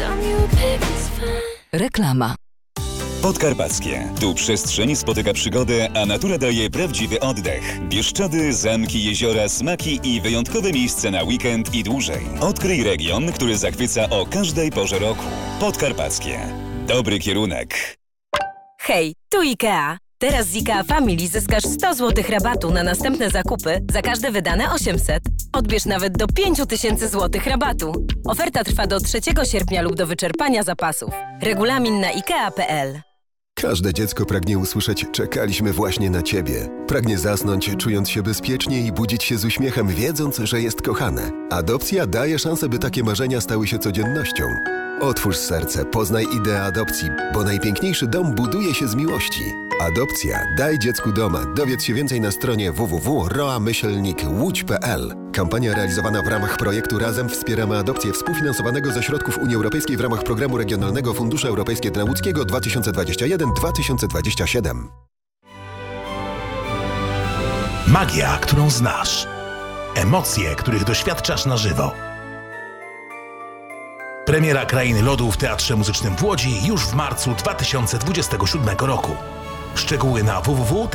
Reklama. Podkarpackie. Tu przestrzeń spotyka przygodę, a natura daje prawdziwy oddech. Bieszczady, zamki, jeziora, smaki i wyjątkowe miejsce na weekend i dłużej. Odkryj region, który zachwyca o każdej porze roku. Podkarpackie. Dobry kierunek. Hej, tu IKEA. Teraz z IKEA Family zyskasz 100 zł rabatu na następne zakupy za każde wydane 800. Odbierz nawet do 5000 zł rabatu. Oferta trwa do 3 sierpnia lub do wyczerpania zapasów. Regulamin na ikea.pl. Każde dziecko pragnie usłyszeć: czekaliśmy właśnie na Ciebie. Pragnie zasnąć, czując się bezpiecznie i budzić się z uśmiechem, wiedząc, że jest kochane. Adopcja daje szansę, by takie marzenia stały się codziennością. Otwórz serce, poznaj ideę adopcji, bo najpiękniejszy dom buduje się z miłości. Adopcja. Daj dziecku doma. Dowiedz się więcej na stronie www.roa-łódź.pl. Kampania realizowana w ramach projektu Razem wspieramy adopcję, współfinansowanego ze środków Unii Europejskiej w ramach Programu Regionalnego Fundusze Europejskie dla Łódzkiego 2021-2027. Magia, którą znasz. Emocje, których doświadczasz na żywo. Premiera Krainy Lodu w Teatrze Muzycznym w Łodzi już w marcu 2027 roku. Szczegóły na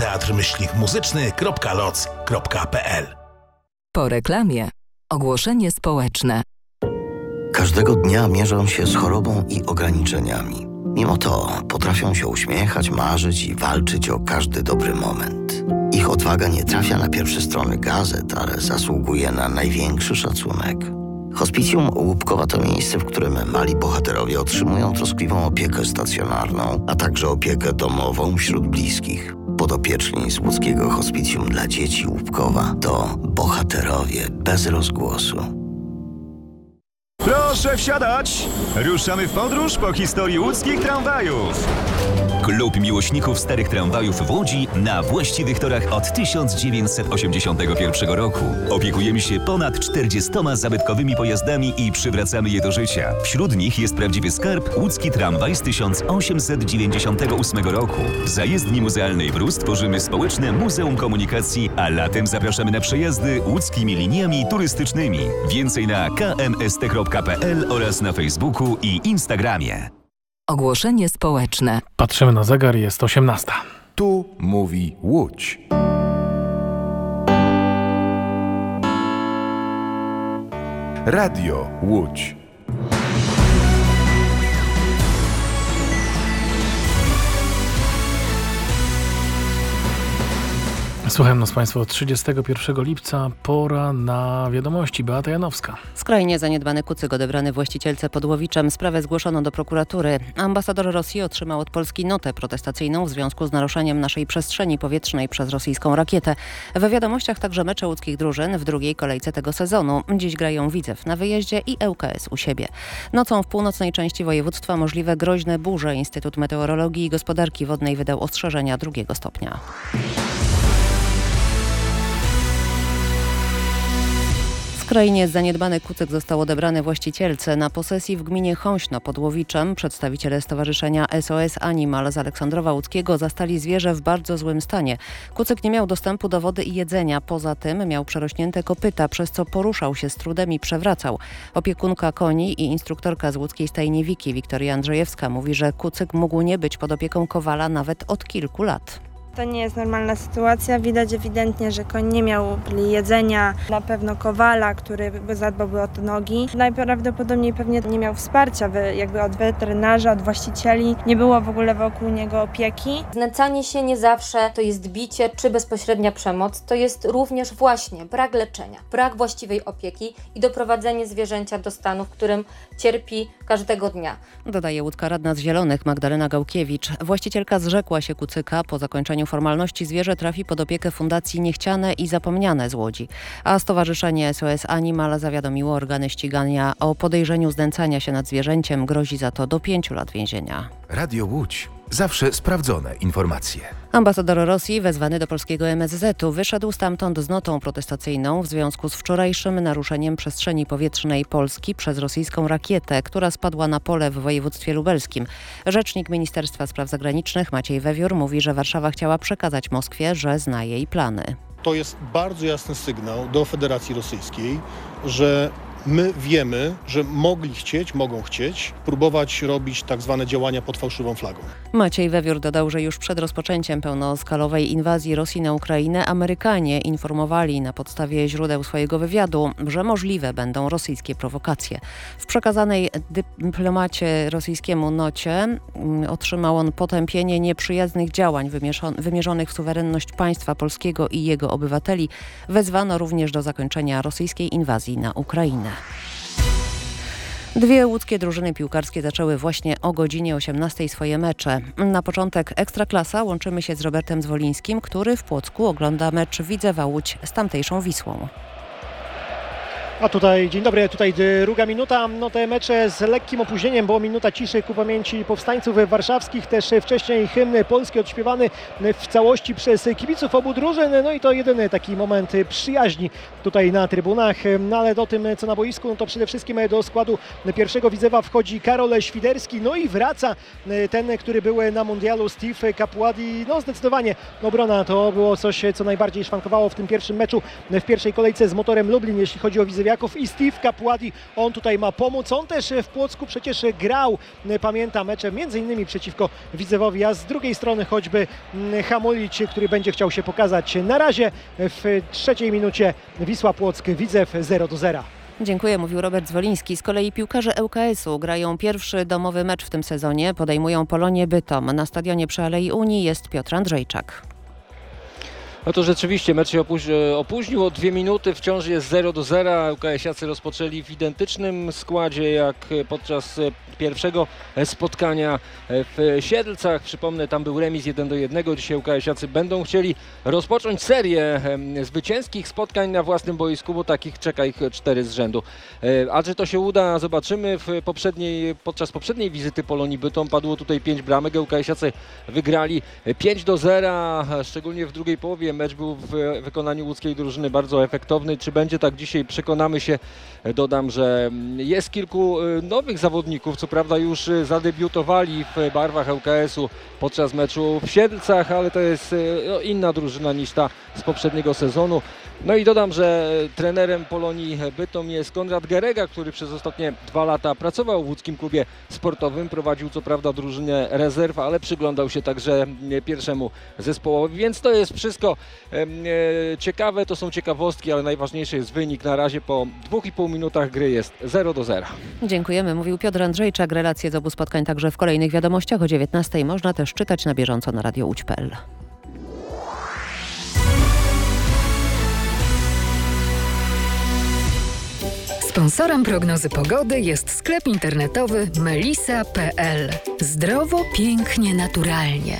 www.teatr-muzyczny.loc.pl. Po reklamie. Ogłoszenie społeczne. Każdego dnia mierzą się z chorobą i ograniczeniami. Mimo to potrafią się uśmiechać, marzyć i walczyć o każdy dobry moment. Ich odwaga nie trafia na pierwsze strony gazet, ale zasługuje na największy szacunek. Hospicjum Łupkowa to miejsce, w którym mali bohaterowie otrzymują troskliwą opiekę stacjonarną, a także opiekę domową wśród bliskich. Podopieczni z łódzkiego Hospicjum dla Dzieci Łupkowa to bohaterowie bez rozgłosu. Proszę wsiadać! Ruszamy w podróż po historii łódzkich tramwajów. Klub miłośników starych tramwajów w Łodzi na właściwych torach od 1981 roku. Opiekujemy się ponad 40 zabytkowymi pojazdami i przywracamy je do życia. Wśród nich jest prawdziwy skarb łódzki tramwaj z 1898 roku. W zajezdni muzealnej Brus tworzymy społeczne Muzeum Komunikacji, a latem zapraszamy na przejazdy łódzkimi liniami turystycznymi. Więcej na kmst.pl oraz na Facebooku i Instagramie. Ogłoszenie społeczne. Patrzymy na zegar, jest 18. Tu mówi Łódź. Radio Łódź. Słucham nas Państwa od 31 lipca. Pora na wiadomości. Beata Janowska. Skrajnie zaniedbany kucyk odebrany właścicielce pod Łowiczem. Sprawę zgłoszono do prokuratury. Ambasador Rosji otrzymał od Polski notę protestacyjną w związku z naruszeniem naszej przestrzeni powietrznej przez rosyjską rakietę. We wiadomościach także mecze łódzkich drużyn w drugiej kolejce tego sezonu. Dziś grają Widzew na wyjeździe i ŁKS u siebie. Nocą w północnej części województwa możliwe groźne burze. Instytut Meteorologii i Gospodarki Wodnej wydał ostrzeżenia 2 stopnia. Skrajnie zaniedbany kucyk został odebrany właścicielce. Na posesji w gminie Chąśno pod Łowiczem przedstawiciele Stowarzyszenia SOS Animal z Aleksandrowa Łódzkiego zastali zwierzę w bardzo złym stanie. Kucyk nie miał dostępu do wody i jedzenia. Poza tym miał przerośnięte kopyta, przez co poruszał się z trudem i przewracał. Opiekunka koni i instruktorka z łódzkiej stajni Wiki, Wiktoria Andrzejewska, mówi, że kucyk mógł nie być pod opieką kowala nawet od kilku lat. To nie jest normalna sytuacja. Widać ewidentnie, że koń nie miał jedzenia. Na pewno kowala, który zadbałby o te nogi. Najprawdopodobniej pewnie nie miał wsparcia jakby od weterynarza, od właścicieli. Nie było w ogóle wokół niego opieki. Znęcanie się nie zawsze to jest bicie czy bezpośrednia przemoc. To jest również właśnie brak leczenia, brak właściwej opieki i doprowadzenie zwierzęcia do stanu, w którym cierpi każdego dnia. Dodaje łódzka radna z Zielonych Magdalena Gałkiewicz. Właścicielka zrzekła się kucyka. Po zakończeniu formalności zwierzę trafi pod opiekę Fundacji Niechciane i Zapomniane z Łodzi. A Stowarzyszenie SOS Animal zawiadomiło organy ścigania o podejrzeniu znęcania się nad zwierzęciem. Grozi za to do 5 lat więzienia. Radio Łódź. Zawsze sprawdzone informacje. Ambasador Rosji wezwany do polskiego MSZ-u wyszedł stamtąd z notą protestacyjną w związku z wczorajszym naruszeniem przestrzeni powietrznej Polski przez rosyjską rakietę, która spadła na pole w województwie lubelskim. Rzecznik Ministerstwa Spraw Zagranicznych Maciej Wewiór mówi, że Warszawa chciała przekazać Moskwie, że zna jej plany. To jest bardzo jasny sygnał do Federacji Rosyjskiej, że my wiemy, że mogą chcieć próbować robić tak zwane działania pod fałszywą flagą. Maciej Wewiór dodał, że już przed rozpoczęciem pełnoskalowej inwazji Rosji na Ukrainę Amerykanie informowali na podstawie źródeł swojego wywiadu, że możliwe będą rosyjskie prowokacje. W przekazanej dyplomacie rosyjskiemu nocie otrzymał on potępienie nieprzyjaznych działań wymierzonych w suwerenność państwa polskiego i jego obywateli. Wezwano również do zakończenia rosyjskiej inwazji na Ukrainę. Dwie łódzkie drużyny piłkarskie zaczęły właśnie o godzinie 18 swoje mecze. Na początek Ekstraklasa łączymy się z Robertem Zwolińskim, który w Płocku ogląda mecz Widzewa Łódź z tamtejszą Wisłą. A tutaj, dzień dobry, tutaj druga minuta, te mecze z lekkim opóźnieniem, bo minuta ciszy ku pamięci powstańców warszawskich, też wcześniej hymn polski odśpiewany w całości przez kibiców obu drużyn, i to jedyny taki moment przyjaźni tutaj na trybunach, ale do tym co na boisku, to przede wszystkim do składu pierwszego Widzewa wchodzi Karol Świderski, i wraca ten, który był na mundialu, Steve Capuadi, zdecydowanie obrona to było coś, co najbardziej szwankowało w tym pierwszym meczu, w pierwszej kolejce z Motorem Lublin, jeśli chodzi o Widzewiaków, i Steve Capuadi, on tutaj ma pomóc, on też w Płocku przecież grał, pamięta mecze m.in. przeciwko Widzewowi, a z drugiej strony choćby Hamulić, który będzie chciał się pokazać. Na razie w trzeciej minucie Wisła Płock, Widzew 0-0. Dziękuję, mówił Robert Zwoliński. Z kolei piłkarze ŁKS-u grają pierwszy domowy mecz w tym sezonie, podejmują Polonię Bytom. Na stadionie przy Alei Unii jest Piotr Andrzejczak. To rzeczywiście mecz się opóźnił o 2 minuty, wciąż jest 0-0. ŁKS-iacy rozpoczęli w identycznym składzie jak podczas pierwszego spotkania w Siedlcach. Przypomnę, tam był remis 1-1. Dzisiaj ŁKS-iacy będą chcieli rozpocząć serię zwycięskich spotkań na własnym boisku, bo takich czeka ich 4 z rzędu. A czy to się uda, zobaczymy. Podczas poprzedniej wizyty Polonii Bytom padło tutaj 5 bramek. ŁKS-iacy wygrali 5-0, szczególnie w drugiej połowie. Mecz był w wykonaniu łódzkiej drużyny bardzo efektowny. Czy będzie tak dzisiaj? Przekonamy się. Dodam, że jest kilku nowych zawodników, co prawda już zadebiutowali w barwach ŁKS-u podczas meczu w Siedlcach, ale to jest inna drużyna niż ta z poprzedniego sezonu. I dodam, że trenerem Polonii Bytom jest Konrad Gerega, który przez ostatnie 2 lata pracował w łódzkim klubie sportowym. Prowadził co prawda drużynę rezerw, ale przyglądał się także pierwszemu zespołowi, więc to jest wszystko ciekawe, to są ciekawostki, ale najważniejszy jest wynik. Na razie po 2,5 minutach gry jest 0-0. Dziękujemy, mówił Piotr Andrzejczak. Relacje z obu spotkań także w kolejnych wiadomościach o 19:00 można też czytać na bieżąco na radiołódź.pl. Sponsorem prognozy pogody jest sklep internetowy melisa.pl. Zdrowo, pięknie, naturalnie.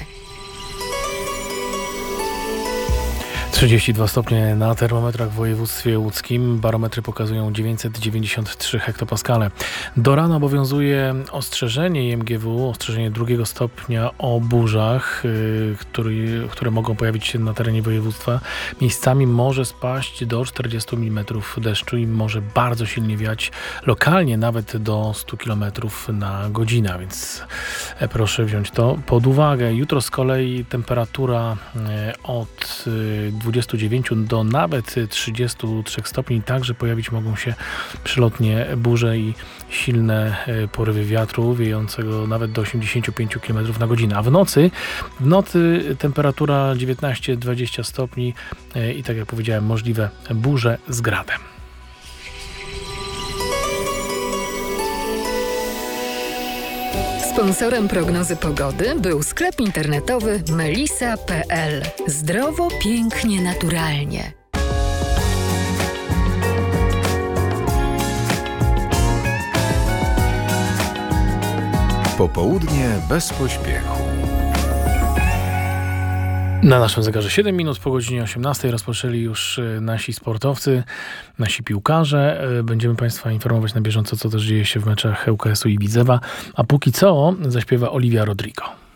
32 stopnie na termometrach w województwie łódzkim. Barometry pokazują 993 hektopaskale. Do rana obowiązuje ostrzeżenie IMGW, ostrzeżenie 2 stopnia o burzach, które mogą pojawić się na terenie województwa. Miejscami może spaść do 40 mm deszczu i może bardzo silnie wiać, lokalnie nawet do 100 km na godzinę, więc proszę wziąć to pod uwagę. Jutro z kolei temperatura od 29 do nawet 33 stopni. Także pojawić mogą się przelotnie burze i silne porywy wiatru wiejącego nawet do 85 km na godzinę. A w nocy temperatura 19-20 stopni i tak jak powiedziałem, możliwe burze z gradem. Sponsorem prognozy pogody był sklep internetowy melisa.pl. Zdrowo, pięknie, naturalnie. Popołudnie bez pośpiechu. Na naszym zegarze 7 minut po godzinie 18 rozpoczęli już nasi sportowcy, nasi piłkarze. Będziemy Państwa informować na bieżąco, co też dzieje się w meczach ŁKS-u i Widzewa. A póki co zaśpiewa Olivia Rodrigo.